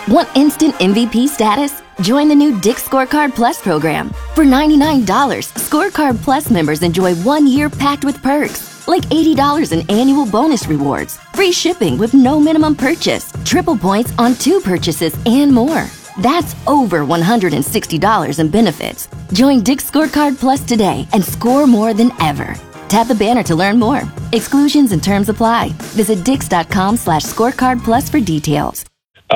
Want instant MVP status? Join the new Dick's Scorecard Plus program. For $99, Scorecard Plus members enjoy 1 year packed with perks, like $80 in annual bonus rewards, free shipping with no minimum purchase, triple points on 2 purchases, and more. That's over $160 in benefits. Join Dick's Scorecard Plus today and score more than ever. Tap the banner to learn more. Exclusions and terms apply. Visit dix.com/scorecard plus for details.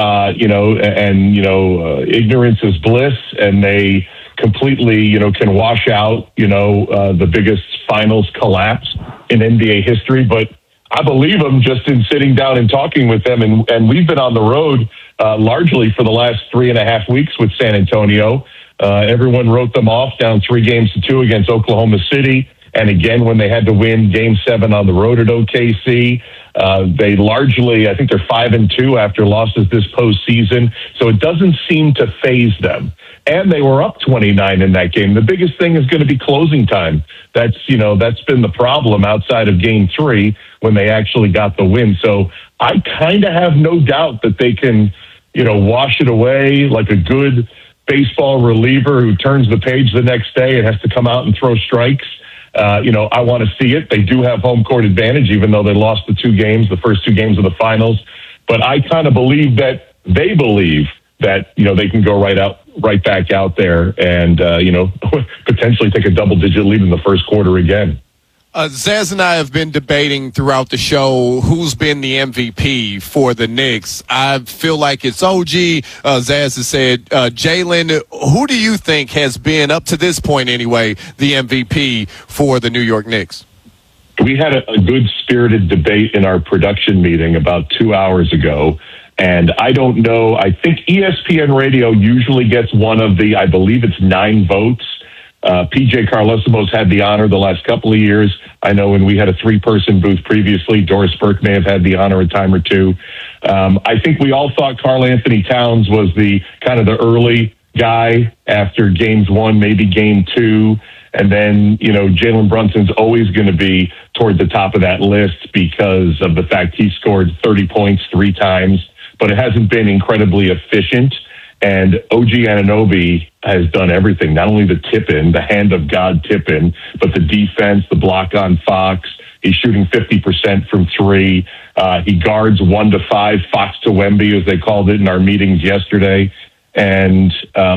Ignorance is bliss, and they completely, can wash out, the biggest finals collapse in NBA history. But I believe them just in sitting down and talking with them. And we've been on the road largely for the last 3.5 weeks with San Antonio. Everyone wrote them off, down 3-2 against Oklahoma City. And again, when they had to win Game 7 on the road at OKC, they largely, I think they're 5-2 after losses this postseason. So it doesn't seem to faze them. And they were up 29 in that game. The biggest thing is going to be closing time. That's been the problem outside of Game 3 when they actually got the win. So I kind of have no doubt that they can, wash it away like a good baseball reliever who turns the page the next day and has to come out and throw strikes. I want to see it. They do have home court advantage, even though they lost the first two games of the finals. But I kind of believe that they believe that, they can go right back out there and, potentially take a double-digit lead in the first quarter again. Zaz and I have been debating throughout the show who's been the MVP for the Knicks. I feel like it's OG. Zaz has said Jalen. Who do you think has been, up to this point anyway, the MVP for the New York Knicks? We had a good-spirited debate in our production meeting about 2 hours ago. And I don't know. I think ESPN Radio usually gets one of the, I believe it's 9 votes. PJ Carlesimo's had the honor the last couple of years. I know when we had a 3-person booth previously, Doris Burke may have had the honor a time or two. I think we all thought Karl Anthony Towns was the kind of the early guy after games 1, maybe game 2. And then, Jalen Brunson's always going to be toward the top of that list because of the fact he scored 30 points 3 times, but it hasn't been incredibly efficient. And OG Anunoby has done everything, not only the tip-in, the hand of God tip-in, but the defense, the block on Fox. He's shooting 50% from 3. He guards 1 to 5, Fox to Wemby, as they called it in our meetings yesterday. And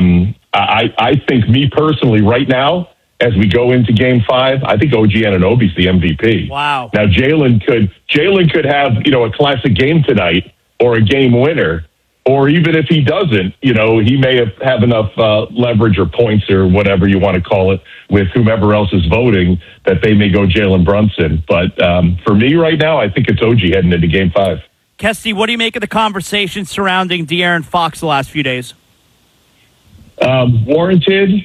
I think, me personally, right now, as we go into Game 5, I think OG Anunoby's the MVP. Wow. Now, Jalen could have, a classic game tonight or a game winner. Or even if he doesn't, he may have enough leverage or points or whatever you want to call it with whomever else is voting that they may go Jalen Brunson. But for me right now, I think it's OG heading into Game 5. Kesty, what do you make of the conversation surrounding De'Aaron Fox the last few days? Warranted.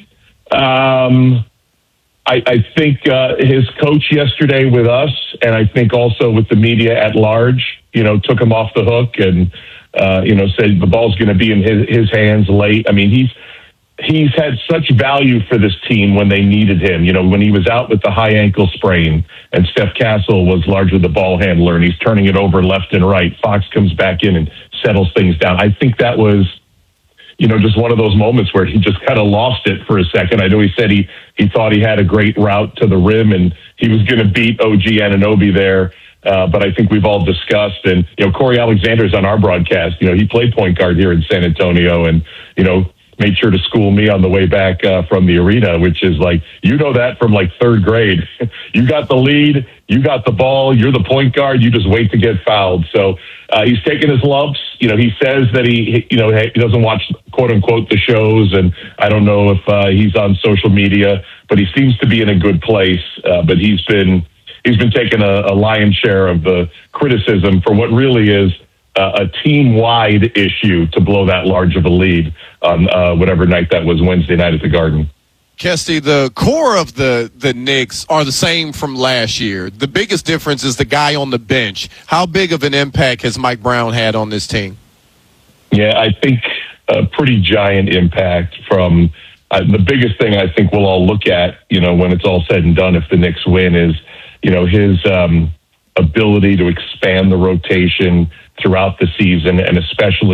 I think his coach yesterday with us, and I think also with the media at large, took him off the hook and said the ball's going to be in his hands late. I mean, he's had such value for this team when they needed him. When he was out with the high ankle sprain and Steph Castle was largely the ball handler and he's turning it over left and right, Fox comes back in and settles things down. I think that was, just one of those moments where he just kind of lost it for a second. I know he said he thought he had a great route to the rim and he was going to beat OG Anunoby there. But I think we've all discussed, and, Corey Alexander's on our broadcast. He played point guard here in San Antonio and, made sure to school me on the way back from the arena, which is like, that from like 3rd grade. You got the lead, you got the ball, you're the point guard, you just wait to get fouled. So he's taking his lumps. He says that he doesn't watch, quote unquote, the shows, and I don't know if he's on social media, but he seems to be in a good place. But he's been taking a lion's share of the criticism for what really is a team-wide issue to blow that large of a lead on whatever night that was, Wednesday night at the Garden. Kesty, the core of the Knicks are the same from last year. The biggest difference is the guy on the bench. How big of an impact has Mike Brown had on this team? Yeah, I think a pretty giant impact from the biggest thing I think we'll all look at, when it's all said and done, if the Knicks win, is his ability to expand the rotation throughout the season, and especially